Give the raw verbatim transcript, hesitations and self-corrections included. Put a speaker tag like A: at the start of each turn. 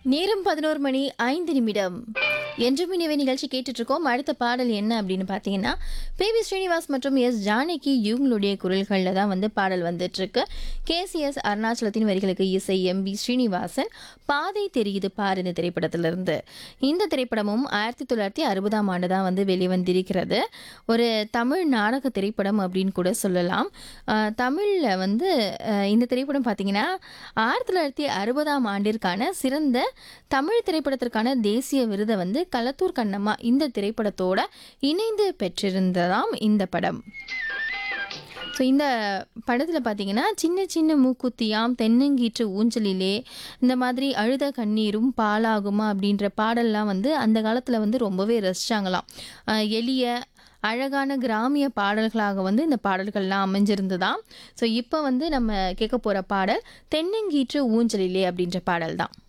A: நேரம் பதினொரு மணி ஐந்து நிமிடம். என்றும் இனிவே நிகழ்ச்சி கேட்டுட்டு இருக்கோம். அடுத்த பாடல் என்ன அப்படின்னு பார்த்தீங்கன்னா, பி வி ஸ்ரீனிவாஸ் மற்றும் எஸ் ஜானகி இவங்களுடைய குரல்களில் தான் வந்து பாடல் வந்துட்டு இருக்கு. கே சி எஸ் அருணாச்சலத்தின் வரிகளுக்கு இசை எம் பி ஸ்ரீனிவாசன். பாதை தெரியுது பார் இந்த திரைப்படத்திலிருந்து. இந்த திரைப்படமும் ஆயிரத்தி தொள்ளாயிரத்தி அறுபதாம் ஆண்டு தான் வந்து வெளிவந்திருக்கிறது. ஒரு தமிழ் நாடக திரைப்படம் அப்படின்னு கூட சொல்லலாம். தமிழில் வந்து அஹ், இந்த திரைப்படம் பார்த்தீங்கன்னா ஆயிரத்தி தொள்ளாயிரத்தி அறுபதாம் ஆண்டிற்கான சிறந்த தமிழ் திரைப்படத்திற்கான தேசிய விருதை வந்து களத்தூர் கண்ணம்மா இந்த திரைப்படத்தோட இணைந்து பெற்றிருந்ததாம் இந்த படம். ஸோ இந்த படத்தில் பார்த்தீங்கன்னா சின்ன சின்ன மூக்குத்தியாம் தென்னங்கீற்று ஊஞ்சலிலே இந்த மாதிரி அழுத கண்ணீரும் பாலாகுமா அப்படின்ற பாடல்லாம் வந்து அந்த காலத்தில் வந்து ரொம்பவே ரசிச்சாங்களாம். அஹ் எளிய அழகான கிராமிய பாடல்களாக வந்து இந்த பாடல்கள்லாம் அமைஞ்சிருந்ததாம். ஸோ இப்போ வந்து நம்ம கேட்க போகிற பாடல் தென்னங்கீற்று ஊஞ்சலிலே அப்படின்ற பாடல் தான்.